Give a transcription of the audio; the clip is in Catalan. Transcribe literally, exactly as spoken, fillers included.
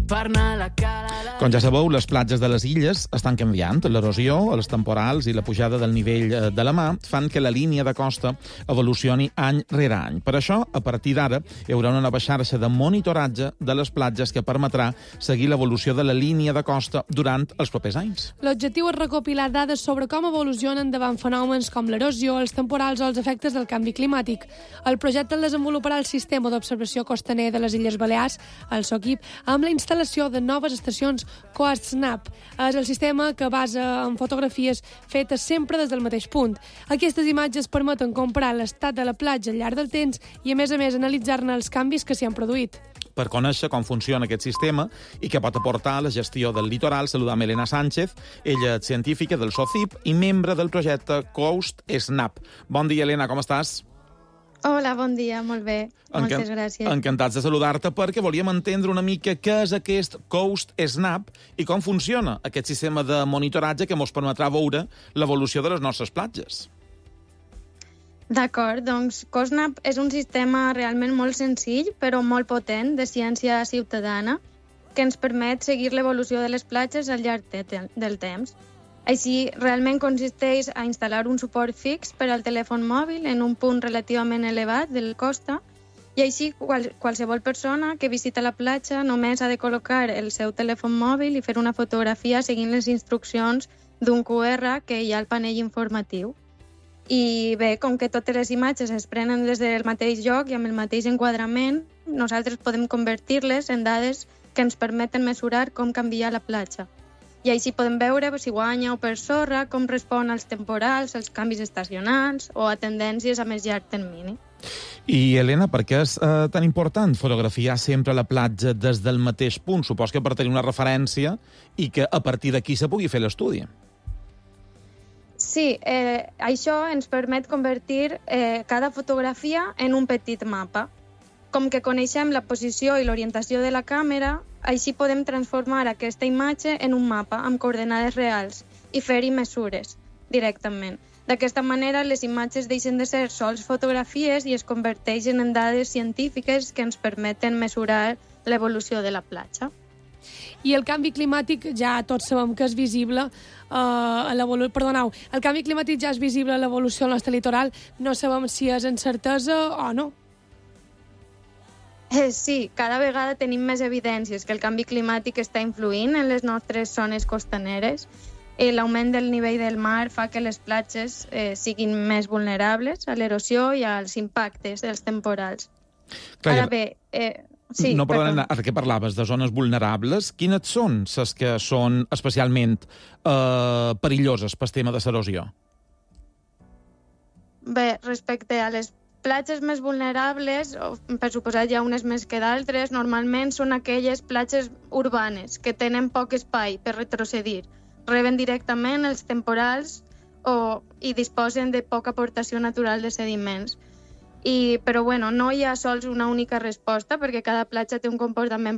Com ja sabeu, les platges de les illes estan canviant. L'erosió, els temporals i la pujada del nivell de la mar fan que la línia de costa evolucioni any rere any. Per això, a partir d'ara, hi haurà una nova xarxa de monitoratge de les platges que permetrà seguir l'evolució de la línia de costa durant els propers anys. L'objectiu és recopilar dades sobre com evolucionen davant fenòmens com l'erosió, els temporals o els efectes del canvi climàtic. El projecte el desenvoluparà el Sistema d'Observació Costaner de les Illes Balears, el SOCIP, amb la instal·lació de noves estacions CoastSnap. És el sistema que basa en fotografies fetes sempre des del mateix punt. Aquestes imatges permeten comparar l'estat de la platja al llarg del temps i, a més a més, analitzar-ne els canvis que s'hi han produït. Per conèixer com funciona aquest sistema i què pot aportar a la gestió del litoral, saludam Elena Sánchez, ella és científica del SOCIP i membre del projecte CoastSnap. Bon dia, Elena, com estàs? Hola, bon dia, molt bé. Encan Moltes gràcies. Encantats de saludar-te perquè volíem entendre una mica què és aquest CoastSnap i com funciona aquest sistema de monitoratge que ens permetrà veure l'evolució de les nostres platges. D'acord, doncs CoastSnap és un sistema realment molt senzill però molt potent de ciència ciutadana que ens permet seguir l'evolució de les platges al llarg del temps. Així, realment consisteix a instal·lar un suport fix per al telèfon mòbil en un punt relativament elevat de la costa i així qual, qualsevol persona que visita la platja només ha de col·locar el seu telèfon mòbil i fer una fotografia seguint les instruccions d'un cu erre que hi ha al panell informatiu. I bé, com que totes les imatges es prenen des del mateix lloc i amb el mateix enquadrament, nosaltres podem convertir-les en dades que ens permeten mesurar com canvia la platja. I així podem veure si guanya o perd sorra, com respon als temporals, als canvis estacionals o a tendències a més llarg termini. I, Elena, per què és eh, tan important fotografiar sempre la platja des del mateix punt? Supos que per tenir una referència i que a partir d'aquí se pugui fer l'estudi. Sí, eh, això ens permet convertir eh, cada fotografia en un petit mapa. Com que coneixem la posició i l'orientació de la càmera, així podem transformar aquesta imatge en un mapa amb coordenades reals i fer-hi mesures directament. D'aquesta manera, les imatges deixen de ser sols fotografies i es converteixen en dades científiques que ens permeten mesurar l'evolució de la platja. I el canvi climàtic ja tots sabem que és visible uh, a l'evolució... Perdoneu, el canvi climàtic ja és visible a l'evolució del nostre litoral. No sabem si és encertesa o no. Eh, sí, cada vegada tenim més evidències que el canvi climàtic està influint en les nostres zones costaneres. Eh, L'augment del nivell del mar fa que les platges eh, siguin més vulnerables a l'erosió i als impactes dels temporals. Clar, Ara bé... Eh, sí, no, perdona, ara que parlaves de zones vulnerables, quines són les que són especialment eh, perilloses pel tema de l'erosió? Bé, respecte a les platges més vulnerables, per suposat hi ha unes més que d'altres, normalment són aquelles platges urbanes que tenen poc espai per retrocedir, reben directament els temporals o, i disposen de poca aportació natural de sediments. I, però bueno, no hi ha sols una única resposta perquè cada platja té un comportament